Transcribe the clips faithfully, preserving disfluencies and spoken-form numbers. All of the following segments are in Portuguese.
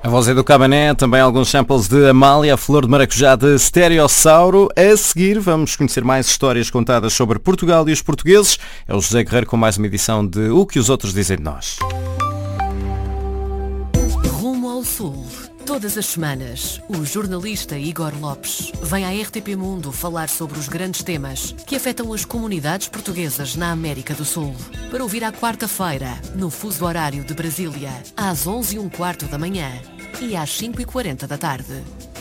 A voz é do Cabané, também alguns samples de Amália, a flor de maracujá de Stereossauro. A seguir vamos conhecer mais histórias contadas sobre Portugal e os portugueses. É o José Guerreiro com mais uma edição de O que os outros dizem de nós. Rumo ao Sul. Todas as semanas, o jornalista Igor Lopes vem à R T P Mundo falar sobre os grandes temas que afetam as comunidades portuguesas na América do Sul. Para ouvir à quarta-feira, no fuso horário de Brasília, às onze e um quarto da manhã e às cinco e quarenta da tarde.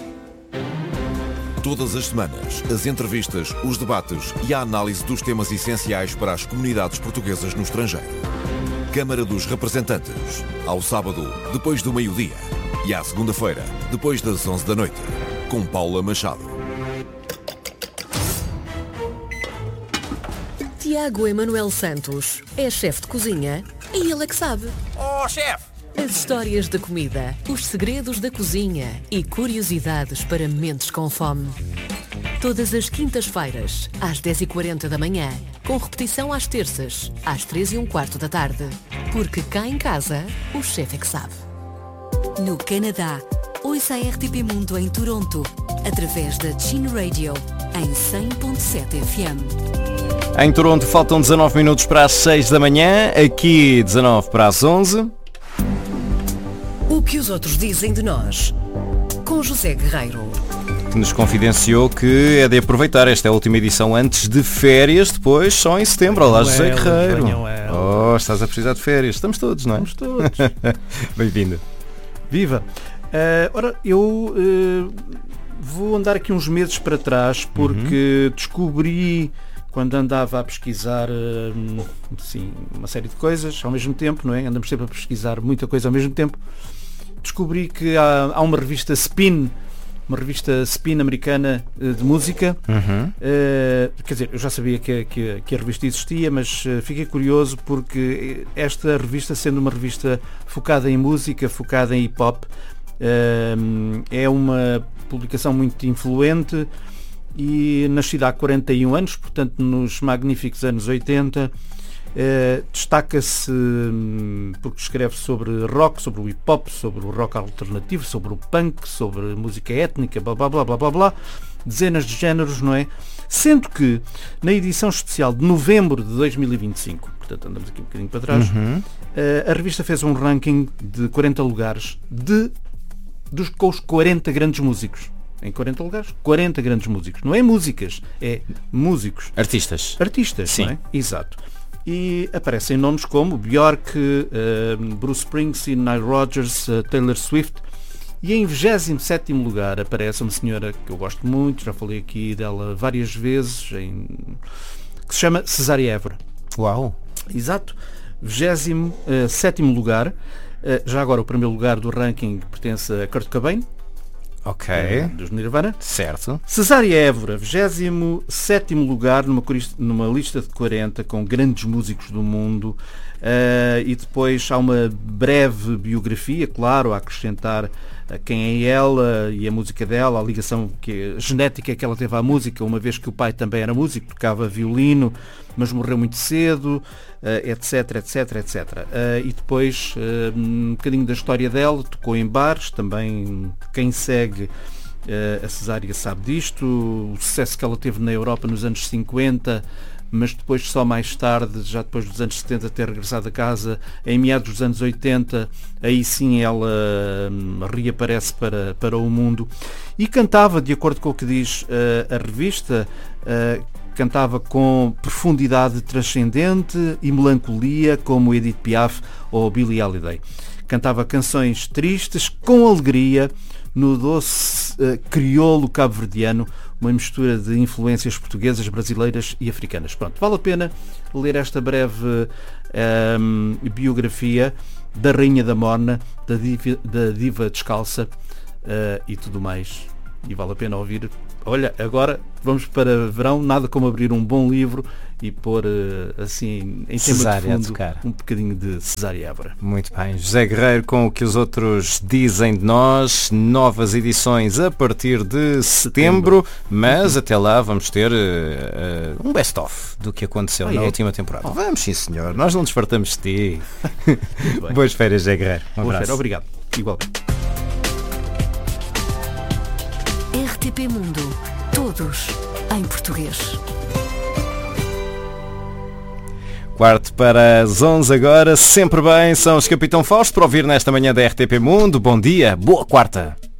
Todas as semanas, as entrevistas, os debates e a análise dos temas essenciais para as comunidades portuguesas no estrangeiro. Câmara dos Representantes, ao sábado, depois do meio-dia. E à segunda-feira, depois das onze da noite, com Paula Machado. Tiago Emanuel Santos é chefe de cozinha e ele é que sabe. Oh, chefe! As histórias da comida, os segredos da cozinha e curiosidades para mentes com fome. Todas as quintas-feiras, às dez e quarenta da manhã, com repetição às terças, às três e um quarto da tarde. Porque cá em casa, o chefe é que sabe. No Canadá, ouça a R T P Mundo em Toronto, através da Chin Radio, em cem ponto sete F M. Em Toronto faltam dezanove minutos para as seis da manhã, aqui dezanove para as onze. O que os outros dizem de nós, com José Guerreiro. Que nos confidenciou que é de aproveitar esta última edição antes de férias, depois só em setembro. Olá, José Guerreiro. Oh, estás a precisar de férias. Estamos todos, não é? Estamos todos. Bem-vindo. Viva! Uh, ora, eu uh, vou andar aqui uns meses para trás porque uhum. descobri, quando andava a pesquisar uh, assim, uma série de coisas ao mesmo tempo, não é? Andamos sempre a pesquisar muita coisa ao mesmo tempo. Descobri que há, há uma revista Spin, uma revista Spin americana uh, de música. Uhum. Uh, quer dizer, eu já sabia que, que, que a revista existia, mas uh, fiquei curioso porque esta revista, sendo uma revista focada em música, focada em hip-hop, uh, é uma publicação muito influente e nascida há quarenta e um anos, portanto nos magníficos anos oitenta. Uh, destaca-se um, porque escreve sobre rock, sobre o hip-hop, sobre o rock alternativo, sobre o punk, sobre música étnica, blá blá blá blá blá blá, dezenas de géneros, não é? Sendo que na edição especial de novembro de dois mil e vinte e cinco, portanto andamos aqui um bocadinho para trás, uhum. uh, a revista fez um ranking de quarenta lugares de, dos, com os quarenta grandes músicos. Em quarenta lugares, quarenta grandes músicos. Não é músicas, é músicos. Artistas. Artistas, sim. Não é? Exato. E aparecem nomes como Björk, uh, Bruce Springsteen, Nile Rodgers, uh, Taylor Swift. E em vigésimo sétimo lugar aparece uma senhora que eu gosto muito, já falei aqui dela várias vezes, em... que se chama Cesária Évora. Uau! Exato. vigésimo sétimo lugar. Uh, já agora o primeiro lugar do ranking pertence a Kurt Cobain. Ok. Dos Nirvana. Certo. Cesária Évora, vigésimo sétimo lugar numa, numa lista de quarenta com grandes músicos do mundo. Uh, e depois há uma breve biografia, claro, a acrescentar a quem é ela e a música dela, a ligação que, a genética que ela teve à música, uma vez que o pai também era músico, tocava violino, mas morreu muito cedo, uh, etc, etc, etcétera. Uh, e depois uh, um bocadinho da história dela, tocou em bares, também quem segue uh, a Cesária sabe disto, o sucesso que ela teve na Europa nos anos cinquenta, mas depois só mais tarde, já depois dos anos setenta, ter regressado a casa, em meados dos anos oitenta, aí sim ela hum, reaparece para, para o mundo. E cantava, de acordo com o que diz uh, a revista, uh, cantava com profundidade transcendente e melancolia, como Edith Piaf ou Billie Holiday. Cantava canções tristes com alegria, no doce uh, crioulo cabo-verdiano, uma mistura de influências portuguesas, brasileiras e africanas. Pronto, vale a pena ler esta breve um, biografia da Rainha da Morna, da diva, da diva descalça uh, e tudo mais. E vale a pena ouvir. Olha, agora vamos para verão, nada como abrir um bom livro e pôr assim em tema de fundo um bocadinho de Cesária Évora. Muito bem, José Guerreiro com o que os outros dizem de nós, novas edições a partir de setembro, setembro. Mas até lá vamos ter uh, uh, um best-of do que aconteceu ah, na é? última temporada. Oh. Vamos sim senhor, nós não nos fartamos de ti. Boas férias, José Guerreiro. Um Boas abraço. Férias, obrigado. Igual. R T P Mundo. Todos em português. Quarto para as onze agora, sempre bem, são os Capitão Fausto para ouvir nesta manhã da R T P Mundo. Bom dia, boa quarta.